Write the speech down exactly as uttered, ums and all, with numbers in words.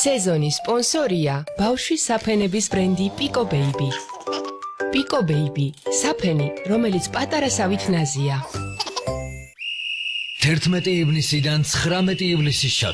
სეზონის სპონსორია ბავშვის საფენების ბრენდი Pico Baby. Pico Baby, საფენი, რომელიც პატარა სავით ნაზია. თერთმეტი ივნისიდან ცხრამეტი ივლისის